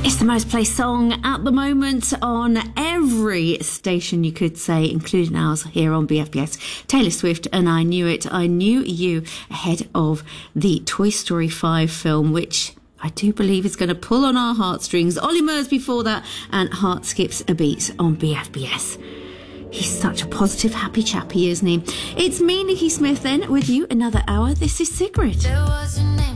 It's the most played song at the moment on every station, you could say, including ours here on BFBS. Taylor Swift and I Knew It. I Knew You, ahead of the Toy Story 5 film, which I do believe is going to pull on our heartstrings. Ollie Murs before that, and Heart Skips a Beat on BFBS. He's such a positive, happy chappy, isn't he? It's me, Nikki Smith, then, with you another hour. This is Sigrid.